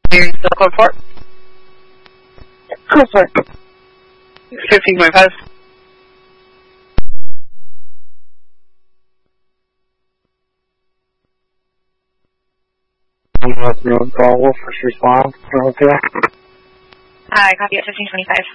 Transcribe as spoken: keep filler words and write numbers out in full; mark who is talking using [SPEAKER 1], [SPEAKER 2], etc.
[SPEAKER 1] Are you still code four?
[SPEAKER 2] Code four.
[SPEAKER 1] fifteen point five.
[SPEAKER 2] I'm going to call Wolf first response. Okay.
[SPEAKER 3] Hi, copy at fifteen twenty-five.